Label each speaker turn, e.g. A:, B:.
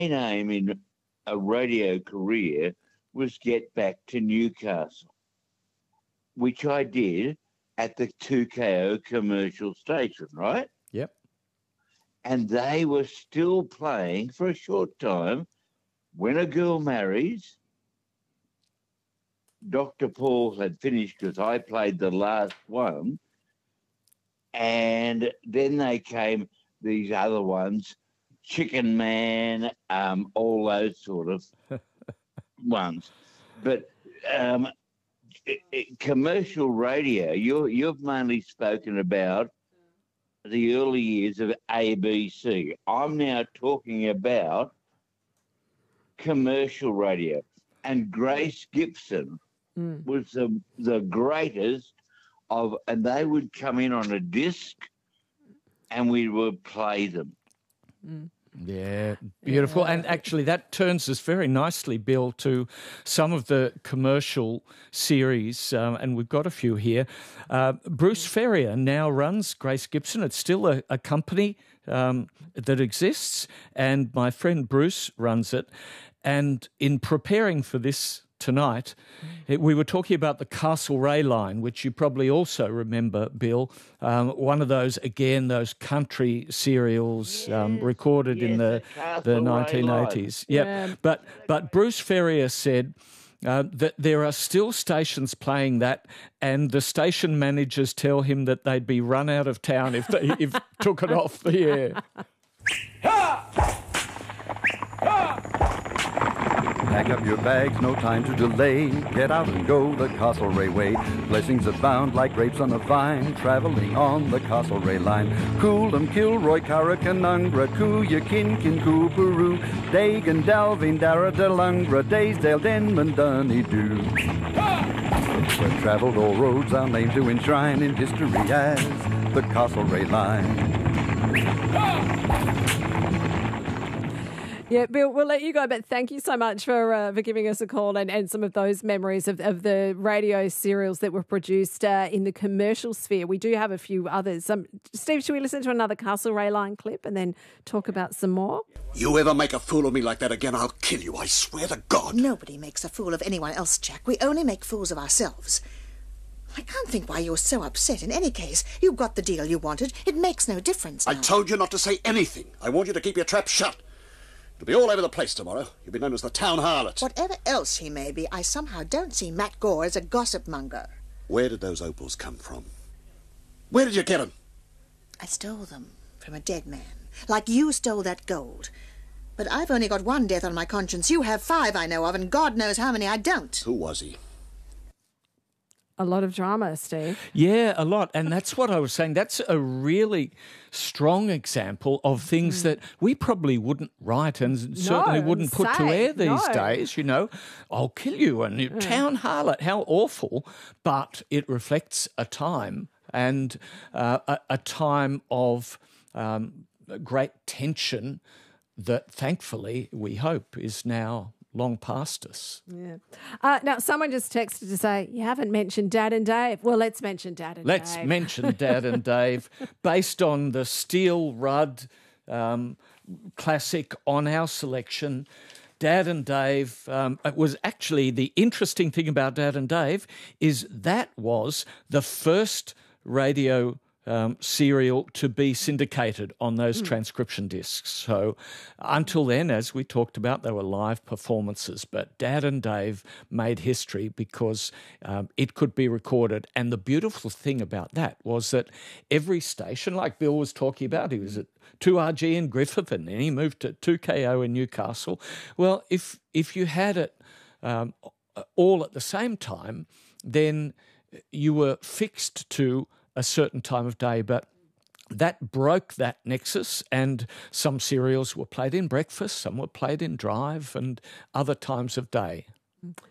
A: aim in a radio career was get back to Newcastle, which I did at the 2KO commercial station, right?
B: Yep.
A: And they were still playing for a short time When a Girl Marries. Dr. Paul had finished because I played the last one. And then they came these other ones, Chicken Man, all those sort of ones. But commercial radio, you've mainly spoken about the early years of ABC. I'm now talking about commercial radio. And Grace Gibson was the greatest of, and they would come in on a disc and we would play them.
B: Yeah, beautiful. Yeah. And actually that turns us very nicely, Bill, to some of the commercial series, and we've got a few here. Bruce Ferrier now runs Grace Gibson. It's still a company that exists, and my friend Bruce runs it. And in preparing for this tonight, we were talking about the Castlereagh line, which you probably also remember, Bill. One of those, again, those country serials recorded in the 1980s. Yep. Yeah. But Bruce Ferrier said that there are still stations playing that, and the station managers tell him that they'd be run out of town if they took it off the air.
C: Pack up your bags, no time to delay. Get out and go the Castlereagh way. Blessings abound like grapes on a vine, travelling on the Castlereagh line. Coolum, Kilroy, Carrick-Canungra, Cooya, Kinkin, Cooperoo, Dagan, Dalveen, Darra, Delungra, Daysdale, Denman, Doneydoo. We've travelled all roads our name to enshrine in history as the Castlereagh line.
D: Yeah, Bill, we'll let you go, but thank you so much for giving us a call and some of those memories of the radio serials that were produced in the commercial sphere. We do have a few others. Steve, should we listen to another Castlereagh line clip and then talk about some more?
E: You ever make a fool of me like that again, I'll kill you, I swear to God.
F: Nobody makes a fool of anyone else, Jack. We only make fools of ourselves. I can't think why you're so upset. In any case, you got the deal you wanted. It makes no difference now.
E: I told you not to say anything. I want you to keep your trap shut. It'll be all over the place tomorrow. You'll be known as the town harlot.
F: Whatever else he may be, I somehow don't see Matt Gore as a gossip monger.
E: Where did those opals come from? Where did you get them?
F: I stole them from a dead man, like you stole that gold. But I've only got one death on my conscience. You have 5 I know of, and God knows how many I don't.
E: Who was he?
D: A lot of drama, Steve.
B: Yeah, a lot. And that's what I was saying. That's a really strong example of things that we probably wouldn't write and certainly wouldn't put to air these days. You know, I'll kill you and town harlot, how awful. But it reflects a time and a time of great tension that thankfully we hope is now long past us.
D: Yeah. Now, someone just texted to say, you haven't mentioned Dad and Dave. Well, let's mention Dad and Dave.
B: Let's mention Dad and Dave, based on the Steel Rudd classic on our selection. Dad and Dave, it was actually the interesting thing about Dad and Dave is that was the first radio serial to be syndicated on those transcription discs. So until then, as we talked about, they were live performances. But Dad and Dave made history because it could be recorded. And the beautiful thing about that was that every station, like Bill was talking about, he was at 2RG in Griffith and then he moved to 2KO in Newcastle. Well, if you had it all at the same time, then you were fixed to a certain time of day, but that broke that nexus, and some serials were played in breakfast, some were played in drive, and other times of day.